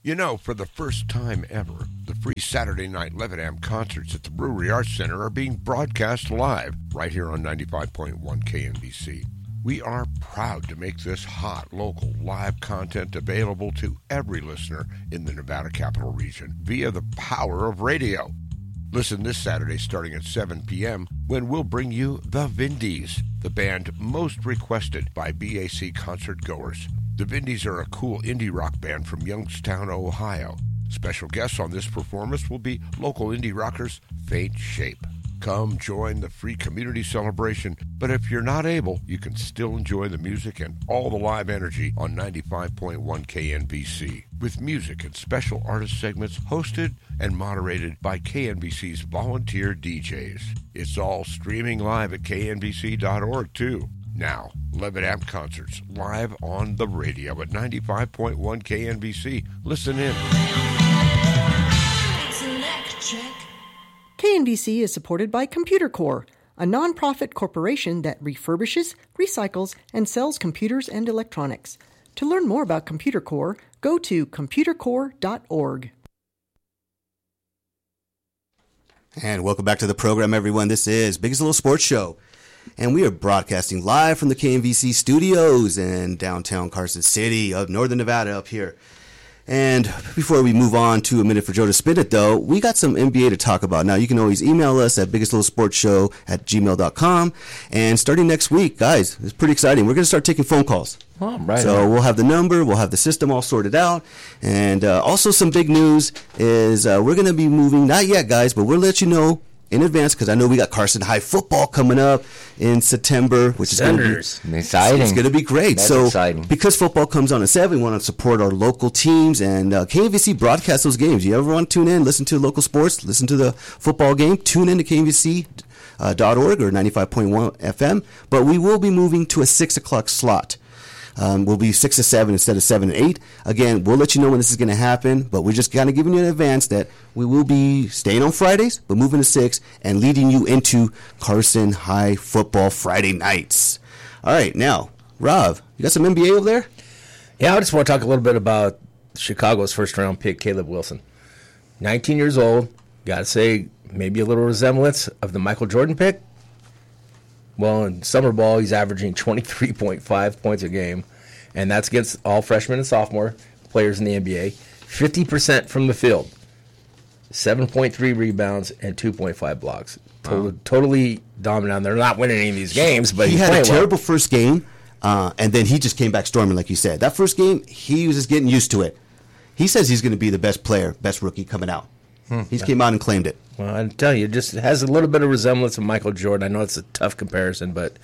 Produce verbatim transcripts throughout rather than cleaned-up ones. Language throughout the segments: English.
You know, for the first time ever, the free Saturday night Levitt-Am concerts at the Brewery Arts Center are being broadcast live right here on ninety-five point one K N B C. We are proud to make this hot, local, live content available to every listener in the Nevada Capital Region via the power of radio. Listen this Saturday starting at seven p.m. when we'll bring you The Vindies, the band most requested by B A C concert goers. The Vindies are a cool indie rock band from Youngstown, Ohio. Special guests on this performance will be local indie rockers Faint Shape. Come join the free community celebration, but if you're not able, you can still enjoy the music and all the live energy on ninety-five point one K N B C, with music and special artist segments hosted and moderated by K N B C's volunteer D Js. It's all streaming live at K N B C dot org, too. Now, Levitt-Am concerts live on the radio at ninety-five point one K N B C. Listen in. K N B C is supported by Computer Core, a nonprofit corporation that refurbishes, recycles, and sells computers and electronics. To learn more about Computer Core, go to computer core dot org. And welcome back to the program, everyone. This is Biggest Little Sports Show. And we are broadcasting live from the K N B C studios in downtown Carson City of Northern Nevada up here. And before we move on to A Minute for Joe to Spin It, though, we got some N B A to talk about. Now, you can always email us at biggest little sports show at gmail dot com. And starting next week, guys, it's pretty exciting. We're going to start taking phone calls. Oh, right. So we'll have the number, we'll have the system all sorted out. And uh, also some big news is uh, we're going to be moving, not yet, guys, but we'll let you know in advance, because I know we got Carson High football coming up in September, which Senators. is going to be exciting. It's going to be great. That's so exciting. Because football comes on at seven, we want to support our local teams, and uh, K N B C broadcasts those games. You ever want to tune in, listen to local sports, listen to the football game, tune in to K N B C dot org or ninety-five point one F M. But we will be moving to a six o'clock slot. Um, we'll be six to seven instead of seven to eight. Again, we'll let you know when this is going to happen, but we're just kind of giving you in advance that we will be staying on Fridays, but moving to six and leading you into Carson High football Friday nights. All right, now, Rob, you got some N B A over there? Yeah, I just want to talk a little bit about Chicago's first-round pick, Caleb Wilson. nineteen years old, got to say, maybe a little resemblance of the Michael Jordan pick. Well, in summer ball, he's averaging twenty-three point five points a game, and that's against all freshmen and sophomore players in the N B A. fifty percent from the field, seven point three rebounds, and two point five blocks. Total, wow. Totally dominant. They're not winning any of these games, but he he's had a terrible well. first game, uh, and then he just came back storming, like you said. That first game, he was just getting used to it. He says he's going to be the best player, best rookie coming out. Hmm. He came out and claimed it. Well, I tell you, it just has a little bit of resemblance of Michael Jordan. I know it's a tough comparison, but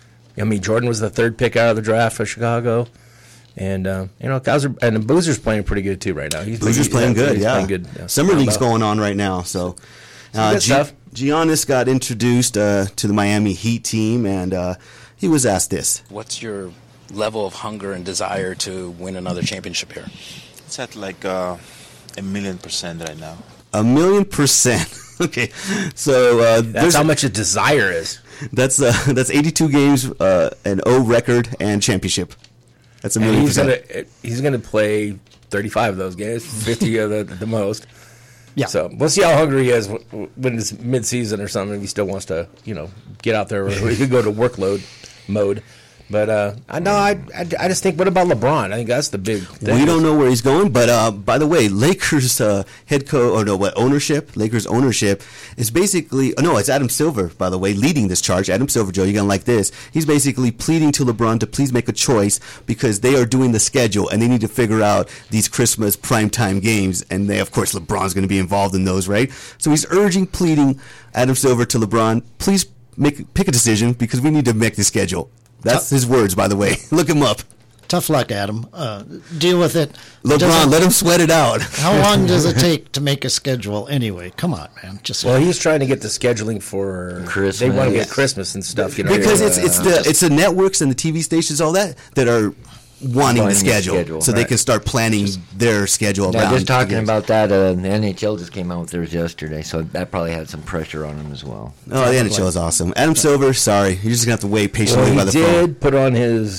I mean, Jordan was the third pick out of the draft for Chicago, and uh, you know, Kaiser and Boozer's playing pretty good too right now. He's Boozer's playing good, he's yeah. Playing good, yeah. Summer League's going on right now, so uh, G- Giannis got introduced uh, to the Miami Heat team, and uh, he was asked this: "What's your level of hunger and desire to win another championship here?" It's at like uh, a million percent right now. A million percent. Okay, so uh, that's how much a desire is. That's uh, that's eighty-two games, uh, an O record, and championship. That's a million he's percent. Gonna, he's going to play thirty-five of those games, fifty of the, the most. Yeah. So we'll see how hungry he is when it's mid-season or something. If he still wants to, you know, get out there, or he could go to workload mode. But uh, I know I, I, I just think, what about LeBron? I think that's the big thing. We don't know where he's going, but uh, by the way, Lakers uh, head coach, or no, what ownership? Lakers ownership is basically, oh, no, it's Adam Silver, by the way, leading this charge. Adam Silver, Joe, you're gonna like this. He's basically pleading to LeBron to please make a choice because they are doing the schedule and they need to figure out these Christmas primetime games, and they, of course, LeBron's going to be involved in those, right? So he's urging, pleading Adam Silver to LeBron, please make pick a decision because we need to make the schedule. That's his words, by the way. Look him up. Tough luck, Adam. Uh, deal with it. LeBron, let him sweat it out. How long does it take to make a schedule anyway? Come on, man. Just well, he's trying to get the scheduling for Christmas. They want to get Christmas and stuff. You know, because uh, it's it's the it's the networks and the T V stations, all that, that are wanting the schedule, the schedule, so right. They can start planning just, their schedule now, around. Just talking about that, uh, the N H L just came out with theirs yesterday, so that probably had some pressure on them as well. Oh, the N H L is awesome. Adam Silver, sorry, you're just gonna have to wait patiently well, by the phone. He phone. did put on his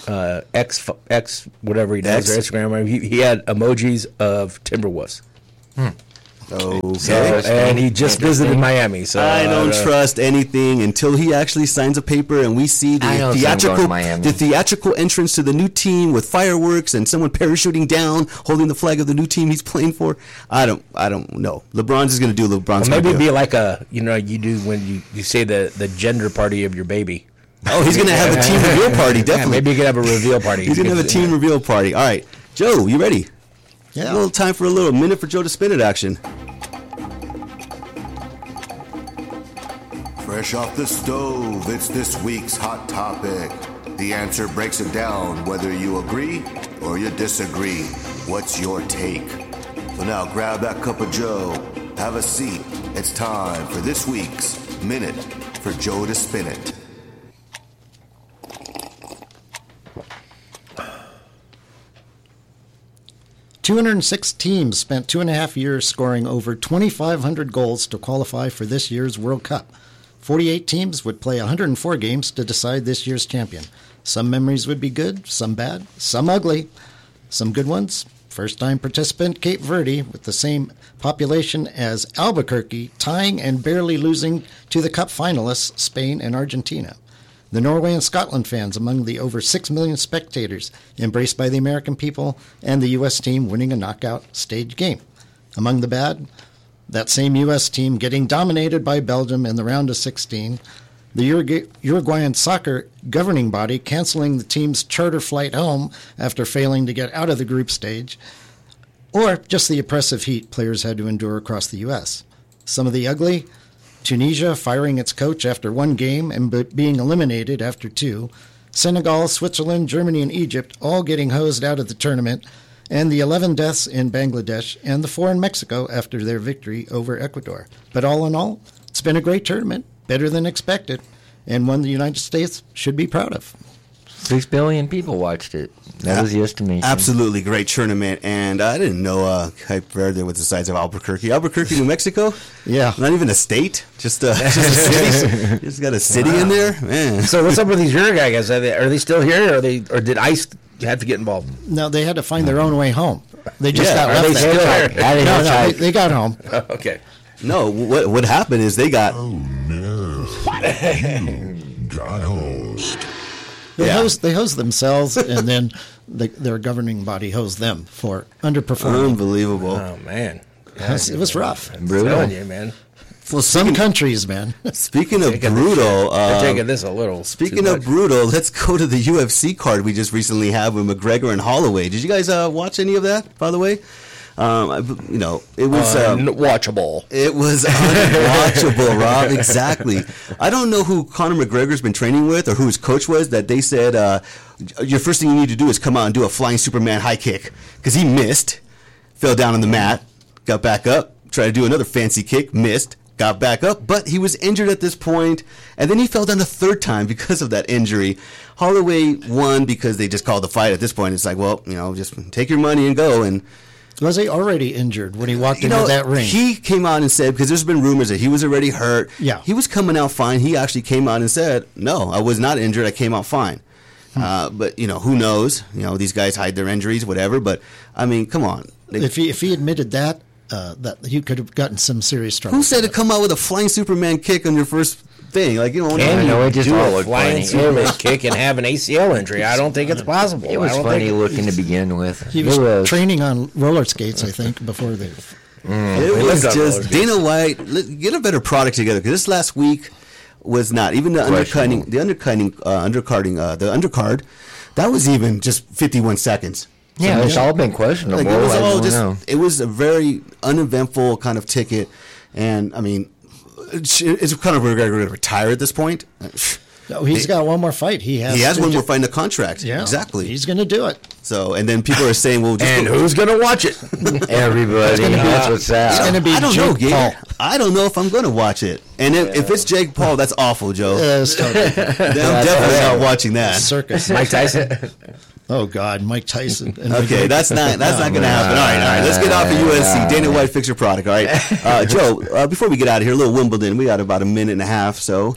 uh, X X whatever he does X? or Instagram. He, he had emojis of Timberwolves. Okay. So, and he just visited Miami. So I don't uh, trust anything until he actually signs a paper and we see the I don't see him going to theatrical Miami. the theatrical entrance to the new team with fireworks and someone parachuting down holding the flag of the new team he's playing for. I don't I don't know. LeBron's is going to do LeBron's. Well, maybe it'd gonna do. be like a you know you do when you, you say the, the gender party of your baby. Oh, he's going to have a team reveal party. Yeah, Definitely. maybe you could have a reveal party. He's going to have a team reveal party. All right, Joe, you ready? Yeah. A little time for a little minute for Joe to spin it action. Fresh off the stove, it's this week's hot topic. The answer breaks it down whether you agree or you disagree. What's your take? So now grab that cup of Joe, have a seat. It's time for this week's Minute for Joe to Spin It. two hundred six teams spent two and a half years scoring over twenty-five hundred goals to qualify for this year's World Cup. forty-eight teams would play one hundred four games to decide this year's champion. Some memories would be good, some bad, some ugly. Some good ones. First-time participant Cape Verde with the same population as Albuquerque, tying and barely losing to the Cup finalists, Spain and Argentina. The Norway and Scotland fans among the over six million spectators embraced by the American people, and the U S team winning a knockout stage game. Among the bad, that same U S team getting dominated by Belgium in the round of sixteen, the Urugu- Uruguayan soccer governing body canceling the team's charter flight home after failing to get out of the group stage, or just the oppressive heat players had to endure across the U S. Some of the ugly: Tunisia firing its coach after one game and b- being eliminated after two, Senegal, Switzerland, Germany, and Egypt all getting hosed out of the tournament, and the eleven deaths in Bangladesh and the four in Mexico after their victory over Ecuador. But all in all, it's been a great tournament, better than expected, and one the United States should be proud of. Six billion people watched it. That was the estimation. Absolutely great tournament, and I didn't know uh, Cape Verde was the size of Albuquerque. Albuquerque, New Mexico? Yeah. Not even a state, just a, just a city. Just got a city wow. in there, man. So what's up with these Uruguay guys? Are they, are they still here, or are they, or did ICE have to get involved? No, they had to find their own way home. They just Yeah, got are left they there. still No, here? How they no, hitchhike? they, they got home. Okay. No, what what happened is they got. Oh no! got hosed. They Yeah. hosed they hosed themselves, and then the, their governing body hosed them for underperforming. Unbelievable. Oh man, It was, it was rough. I'm telling you, man. Well, Some countries, man. Speaking of Taking brutal, this- they're uh, taking this a little Speaking too of much. brutal, let's go to the U F C card we just recently had with McGregor and Holloway. Did you guys uh, watch any of that? By the way, um, I, you know it was um, unwatchable. It was unwatchable, Rob. Exactly. I don't know who Conor McGregor's been training with or who his coach was that they said uh, your first thing you need to do is come out and do a flying Superman high kick because he missed, fell down on the mat, got back up, tried to do another fancy kick, missed. Got back up, but he was injured at this point, and then he fell down a third time because of that injury. Holloway won because they just called the fight at this point. It's like, well, you know, just take your money and go. And Was he already injured when he walked you into know, that ring? he came out and said, because there's been rumors that he was already hurt. Yeah. He was coming out fine. He actually came out and said, no, I was not injured. I came out fine. Hmm. Uh, but, you know, who knows? You know, these guys hide their injuries, whatever. But, I mean, come on. They- if he if he admitted that, uh, that he could have gotten some serious trouble. who said to come out with a flying Superman kick on your first thing? Like, you know, Can I you know, it just do all a looked flying funny. Superman kick and have an A C L injury? I don't think it's possible. It was I don't funny think looking to begin with. He It was, was. training on roller skates, I think, before they. It He was lived on roller just skates. Dana White. let- Get a better product together because this last week was not even the undercutting. The undercutting, uh, undercarding, uh, the undercard. That was even just fifty-one seconds. Yeah, So, it's all been questionable. Like it was I all don't just. know. It was a very uneventful kind of ticket, and I mean, it's, it's kind of McGregor going to retire at this point. Oh, he's got one more fight. He has. He has to one do- more fight in the contract. Yeah, exactly. He's going to do it. So, and then people are saying, "Well, just And go- who's gonna watch it? Everybody. gonna be- That's what's It's sad. going to be I don't know, Jake Gabe. Paul. I don't know if I'm going to watch it. And if, if it's Jake Paul, that's awful, Joe. Uh, it's totally- Then I'm definitely not watching that. circus. Mike Tyson. Oh God, Mike Tyson. And Okay, McGregor. that's not that's not going to happen. All right, all right. Let's get off of U S C. Dana White, fix your product. All right, uh, Joe. Uh, before we get out of here, a little Wimbledon. We got about a minute and a half. So,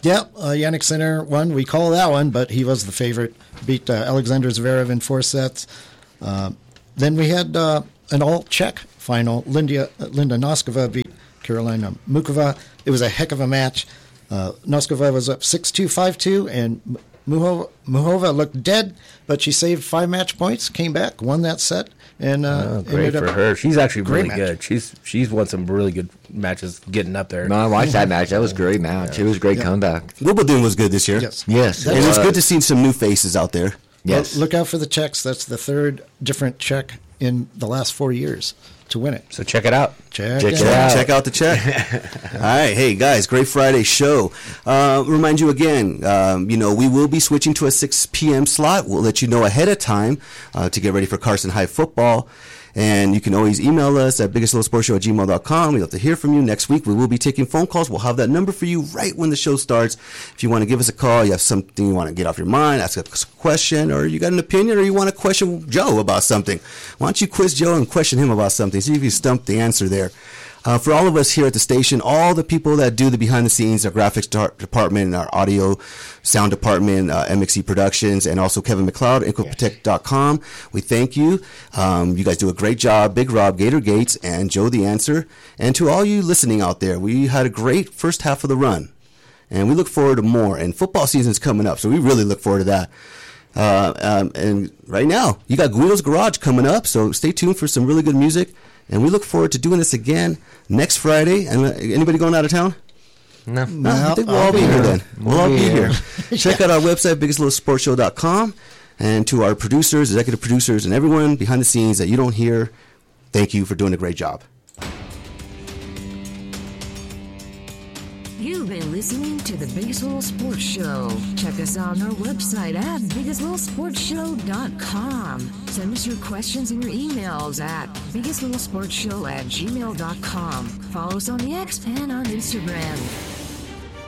Yeah, uh, Yannick Sinner won. We call that one, but he was the favorite. Beat uh, Alexander Zverev in four sets. Uh, then we had uh, an all-Czech final. Linda, uh, Linda Noskova beat Karolina Mukova. It was a heck of a match. Uh, Noskova was up six two, five two, and Muhova, Muhova looked dead, but she saved five match points, came back, won that set. And uh, oh, great for her. She's actually really match. good. She's she's won some really good matches getting up there. No, I watched that match. That was a great match. Yeah. It was a great Yeah. comeback. Wimbledon was good this year. Yes. Yes. And it it's was. good to see some new faces out there. Yes. Well, look out for the Czechs. That's the third different Czech in the last four years to win it. So check it out. Check, Check it it out. out. Check out the check. All right. Hey, guys, great Friday show. Uh, remind you again, um, you know, we will be switching to a six p.m. slot. We'll let you know ahead of time uh, to get ready for Carson High football. And you can always email us at biggest little sports show at gmail dot com. We'd love to hear from you. Next week, we will be taking phone calls. We'll have that number for you right when the show starts. If you want to give us a call, you have something you want to get off your mind, ask a question, or you got an opinion, or you want to question Joe about something, why don't you quiz Joe and question him about something? See if you stump the answer there. Uh, for all of us here at the station, all the people that do the behind the scenes, our graphics de- department, our audio sound department, uh, M X E Productions, and also Kevin McLeod, Incoprotect dot com, we thank you. Um, you guys do a great job. Big Rob, Gator Gates, and Joe the Answer. And to all you listening out there, we had a great first half of the run. And we look forward to more. And football season's coming up, so we really look forward to that. Uh, um, and right now, you got Guido's Garage coming up, so stay tuned for some really good music. And we look forward to doing this again next Friday. And uh, anybody going out of town? No. No, I No, think we'll I'll all be be here here. then. We'll all be here. Check out our website, biggest little sports show dot com. And to our producers, executive producers, and everyone behind the scenes that you don't hear, thank you for doing a great job. You've been listening to the Biggest Little Sports Show. Check us out on our website at biggest little sports show dot com. Send us your questions and your emails at biggest little sports show at gmail dot com. Follow us on the X and on Instagram.